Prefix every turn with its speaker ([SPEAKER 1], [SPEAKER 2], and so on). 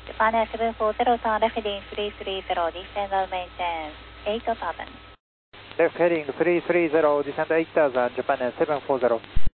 [SPEAKER 1] Japan Air 740, turn left heading 330, descend and maintain 8000.
[SPEAKER 2] Left heading 330, descend 8000, Japan Air 740.